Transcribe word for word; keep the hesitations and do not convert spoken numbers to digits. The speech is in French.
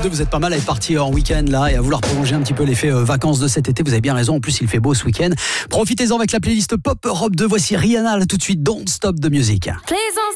deux, vous êtes pas mal à être parti en week-end là et à vouloir prolonger un petit peu l'effet euh, vacances de cet été. Vous avez bien raison, en plus il fait beau ce week-end. Profitez-en avec la playlist Pop Europe deux. Voici Rihanna là tout de suite, Don't Stop the Music.